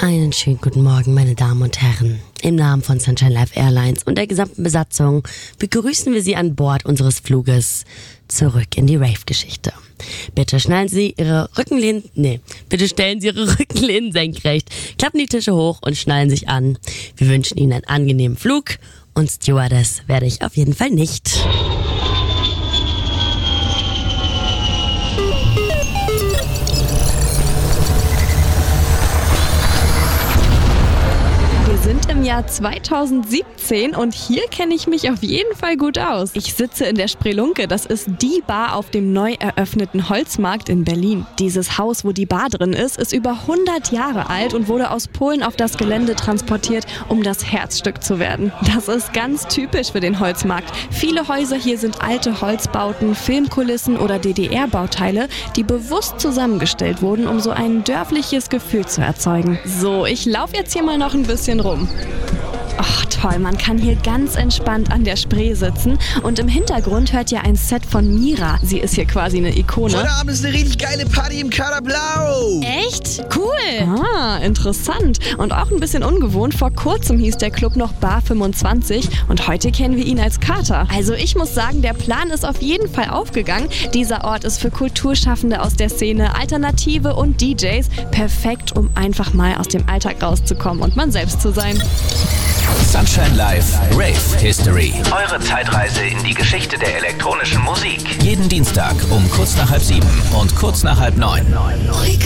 Einen schönen guten Morgen, meine Damen und Herren. Im Namen von Sunshine Life Airlines und der gesamten Besatzung begrüßen wir Sie an Bord unseres Fluges zurück in die Rave-Geschichte. Bitte stellen Sie Ihre Rückenlehnen senkrecht, klappen die Tische hoch und schnallen sich an. Wir wünschen Ihnen einen angenehmen Flug und Stewardess werde ich auf jeden Fall nicht. Wir sind im Jahr 2017 und hier kenne ich mich auf jeden Fall gut aus. Ich sitze in der Sprelunke, das ist die Bar auf dem neu eröffneten Holzmarkt in Berlin. Dieses Haus, wo die Bar drin ist über 100 Jahre alt und wurde aus Polen auf das Gelände transportiert, um das Herzstück zu werden. Das ist ganz typisch für den Holzmarkt. Viele Häuser hier sind alte Holzbauten, Filmkulissen oder DDR-Bauteile, die bewusst zusammengestellt wurden, um so ein dörfliches Gefühl zu erzeugen. So, ich laufe jetzt hier mal noch ein bisschen rum. Ach toll, man kann hier ganz entspannt an der Spree sitzen und im Hintergrund hört ihr ein Set von Mira. Sie ist hier quasi eine Ikone. Heute Abend ist eine richtig geile Party im Kader Blau. Echt? Cool. Ah, interessant. Und auch ein bisschen ungewohnt. Vor kurzem hieß der Club noch Bar 25 und heute kennen wir ihn als Kater. Also ich muss sagen, der Plan ist auf jeden Fall aufgegangen. Dieser Ort ist für Kulturschaffende aus der Szene, Alternative und DJs perfekt, um einfach mal aus dem Alltag rauszukommen und man selbst zu sein. Sunshine Live Rave History. Eure Zeitreise in die Geschichte der elektronischen Musik. Jeden Dienstag um kurz nach 6:30 und kurz nach 8:30.